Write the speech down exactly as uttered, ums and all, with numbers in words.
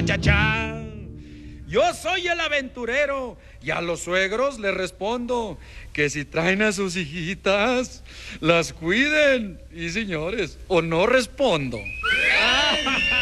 cha, cha, cha. Yo soy el aventurero y a los suegros les respondo que si traen a sus hijitas, las cuiden. Y señores, o no respondo.